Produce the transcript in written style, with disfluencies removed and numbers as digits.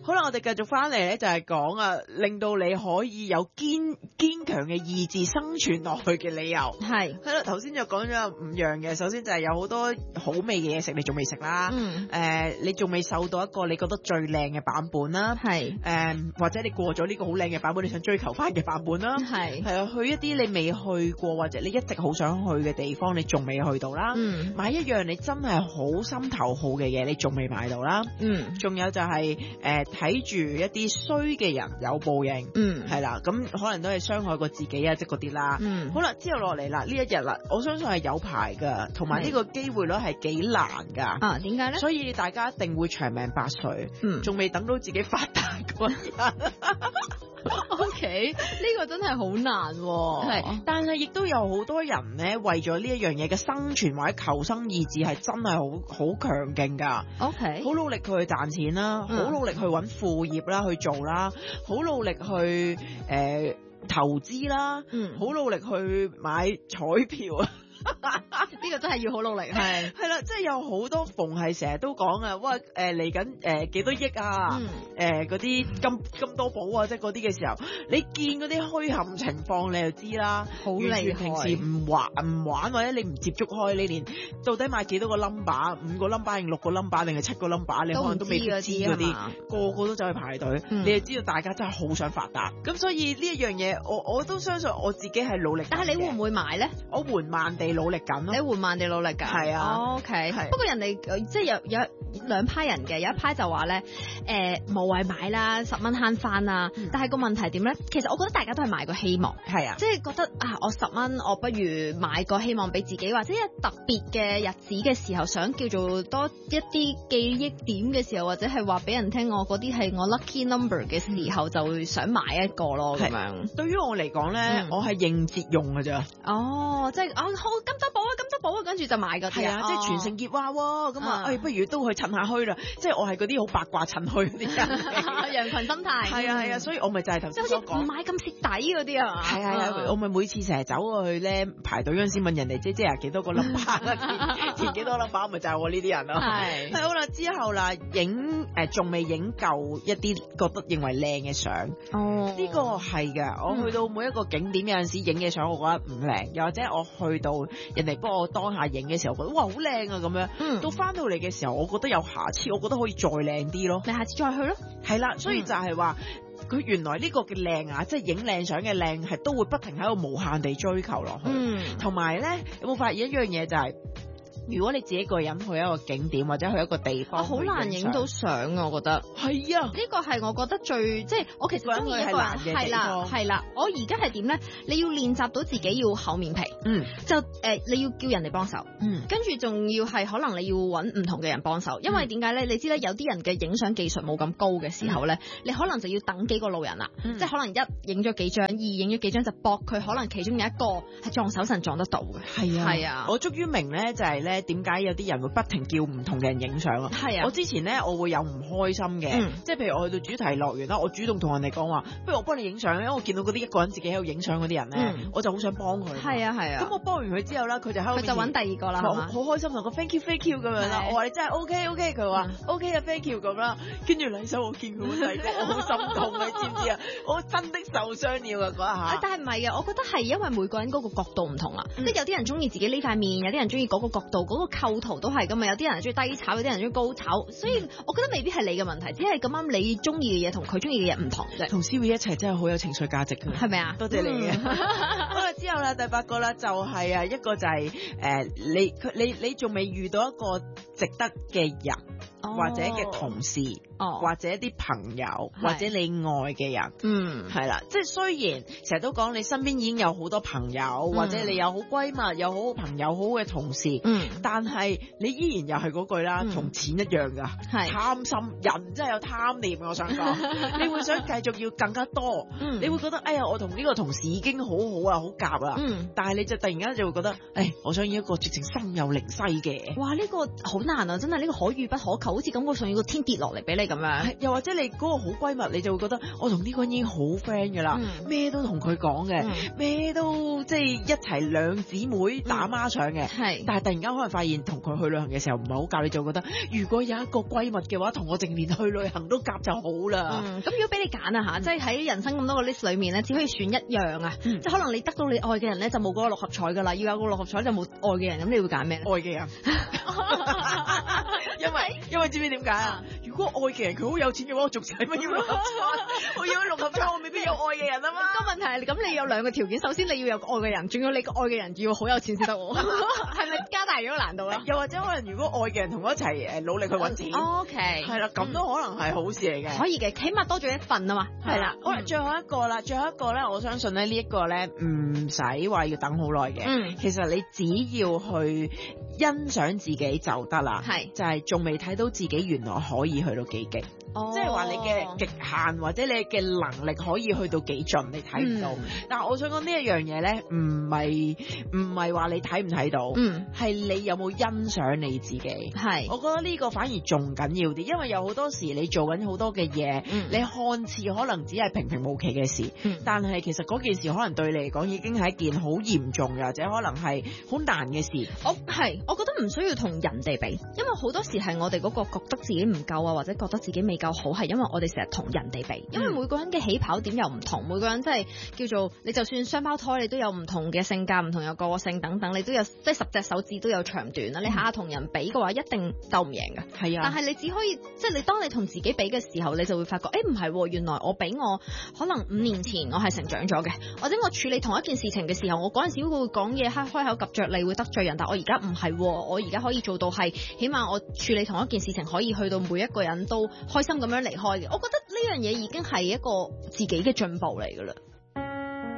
好啦，我哋繼續翻嚟咧，就係講啊，令到你可以有堅強嘅意志生存落去嘅理由。係啦，頭先就講咗5樣嘅，首先就係有好多好味嘅嘢食，你仲未食啦。你仲未受到一個你覺得最靚嘅版本啦。係或者你過咗呢個好靚嘅版本，你想追求翻嘅版本啦。係啊，去一啲你未去過或者你一直好想去嘅地方，你仲未去到啦。買一樣你真係好心頭好嘅嘢，你仲未買到啦。仲有就係睇住一啲衰嘅人有報應。係啦，咁可能都係傷害過自己啊，即嗰啲啦。好啦，之後落嚟啦，呢一日啦，我相信係有排噶，同埋呢個機會率係幾難噶。點解咧？所以大家一定會長命百歲。仲未等到自己發達嗰日。OK， 呢個真係好難。係，但係亦都有好多人咧，為咗呢一樣嘢嘅生存或者求生意志係真係好強勁噶。OK， 好努力去賺錢啦，好努力去揾副業啦去做啦，好努力去投資啦，好努力去買彩票啊！呢個真係要好努力，係啦，即係有好多逢係成日都講啊，哇嚟緊幾多億啊，嗰啲金多寶啊，即係嗰啲嘅時候，你見嗰啲虛陷情況你就知啦，好厲害。完全平時唔玩或者你唔接觸開，你連到底買幾多個 number，5個 number 定6個 number 定係7個 number，你可能都未必知嗰啲，個個都走去排隊，你就知道大家真係好想發達。咁所以呢一樣嘢，我都相信我自己係努力。但係你會唔會買咧？我緩慢地努力緊咯。你緩慢地努力㗎？係啊。OK。不過人哋即係有兩批人嘅，有一批就話咧，無謂買啦，10蚊慳翻啦。但係個問題點咧？其實我覺得大家都係買個希望。係啊。即係覺得啊，我10蚊，我不如買個希望俾自己，或者有特別嘅日子嘅時候，想叫做多一啲記憶點嘅時候，或者係話俾人聽我嗰啲係我 lucky number 嘅時候，就會想買一個咯咁樣。對於我嚟講咧，我係應節用㗎咋。哦，即係好咁多寶啊，咁多寶啊，跟住就買嗰啲。係啊，即係全城熱話喎，咁啊，不如都去趁下墟啦。即係我係嗰啲好八卦趁墟嗰啲人。羊群心態。係啊，所以我咪就係頭先所講，唔買咁蝕底嗰啲啊。係啊，我咪每次成日走過去咧排隊嗰陣時問人哋姐姐啊幾多個 number 填幾多 number，咪就係我呢啲人咯。係好啦，之後啦，仲未影夠一啲覺得認為靚嘅相。哦，呢個係㗎。我去到每一個景點有陣時影嘅相，我覺得唔靚，又或者我去到人哋幫我當下影嘅時候，覺得哇好靚啊咁樣。到翻到嚟嘅時候，我覺得有瑕疵，我覺得可以再靚啲咯。你下次再去咯。係啦，所以就係話佢原來呢個嘅靚啊，即係影靚相嘅靚，係都會不停喺度無限地追求落去。同埋咧，有冇發現一樣嘢就係，如果你自己一個人去一個景點或者去一個地方，好難影到相啊！我覺得係啊，呢個係我覺得最即係我其實中意一個人係啦。我而家係點咧？你要練習到自己要厚面皮，就你要叫人哋幫手，跟住仲要係可能你要揾唔同嘅人幫手，因為點解咧？你知咧，有啲人嘅影相技術冇咁高嘅時候咧，你可能就要等幾個路人啦，即係可能一影咗幾張，二影咗幾張就搏佢，可能其中有一個係撞手神撞得到嘅。係啊，我終於明咧就係咧。點解有啲人會不停叫唔同嘅人影相啊？係啊！我之前咧，我會有唔開心嘅，即係譬如我去到主題樂園啦，我主動同人哋講話，不如我幫你影相，因為我見到嗰啲一個人自己喺度影相嗰啲人咧，我就好想幫佢。係啊。咁我幫完佢之後咧，佢就喺度，佢就揾第二個啦，好開心同個 thank you 咁樣啦。我話你真係 OK，佢話 OK 啊 thank you 咁啦。跟住兩手我見佢好細個，我好心痛啊，知唔知啊？我真的受傷了嗰一下。但係唔係嘅，我覺得係因為每個人嗰個角度唔同啦，即係有啲人中意自己呢塊面，有啲人中意嗰個角度，嗰個構圖都係㗎嘛，有啲人中意低炒，有啲人中意高炒，所以我覺得未必係你嘅問題，只係咁啱你中意嘅嘢同佢中意嘅嘢唔同啫。同 Siri 一齊真係好有情緒價值㗎，係咪啊？多謝你嘅。好啦，之後啦，第8個啦，就係一個就係你仲未遇到一個值得嘅人。或者嘅同事，或者啲朋友，或者你愛嘅人，係啦，即係雖然成日都講你身邊已經有好多朋友，或者你有好閨蜜，有好好朋友，好嘅同事，但係你依然又係嗰句啦，同錢一樣㗎，貪心，人真係有貪念，我想講，你會想繼續要更加多，你會覺得哎呀，我同呢個同事已經好好啦，好夾啦，但係你就突然間就會覺得，我想要一個直情心有靈犀嘅，哇，呢個好難啊，真係呢個可遇不可求。 好似感覺上要個天跌落嚟俾你咁樣。 又或者你嗰個好閨蜜，你就會覺得我同呢個人已經好 friend 㗎啦，咩都同佢講嘅，咩都即係一齊兩姊妹打孖上嘅。但係突然間可能發現同佢去旅行嘅時候唔係好夾，你就覺得如果有一個閨蜜嘅話，同我淨連去旅行都夾就好啦。 咁如果俾你揀啊嚇，即係喺人生咁多個 list 裏面咧，只可以選一樣啊，即係可能你得到你愛嘅人咧就冇嗰個六合彩㗎啦，要有個六合彩就冇愛嘅人，咁你會揀咩咧？ 愛嘅人。因為知唔知點解啊？如果愛嘅人佢好有錢嘅話，我仲使乜要六合彩？我要六合彩，我未必有愛嘅人啊嘛。 個問題係咁，你有兩個條件，首先你要有個愛嘅人，仲要你個愛嘅人要好有錢先得喎。係咪加大咗個難度啊？ 又或者可能如果愛嘅人同我一齊努力去揾錢 ，OK，係啦，咁都可能係好事嚟嘅。 可以嘅，起碼多咗一份啊嘛。係啦， 好啦，最後一個咧，我相信咧呢一個咧唔使話要等好耐嘅。其實你只要去欣賞自己就得啦。就係仲未睇到自己原來可以去到幾極。即係話你嘅極限或者你嘅能力可以去到幾盡，你睇唔到。但係我想講呢一樣嘢咧，唔係話你睇唔睇到，係你有冇欣賞你自己。我覺得呢個反而仲緊要啲，因為有好多時你做緊好多嘅嘢，你看似可能只係平平無奇嘅事，但係其實嗰件事可能對你嚟講已經係一件好嚴重嘅，或者可能係好難嘅事。 我覺得唔需要同人哋比，因為好多時係我哋嗰個覺得自己唔夠啊，或者覺得自己未夠好，係因為我哋成日同人哋比，因為每個人嘅起跑點又唔同，每個人即係叫做你就算雙胞胎，你都有唔同嘅性格、唔同有個性等等，你都有即係10隻手指都有長短啦。你下下同人比嘅話，一定鬥唔贏㗎。係啊，但係你只可以即係你當你同自己比嘅時候，你就會發覺唔係，原來我比我可能5年前我係成長咗嘅，或者我處理同一件事情嘅時候，我嗰陣時會講嘢開口及着你會得罪人，但我而家唔係，我而家可以做到係起碼我處理同一件事情可以去到每一個人都開心咁樣離開嘅。我覺得呢樣嘢已經係一個自己嘅進步嚟㗎啦。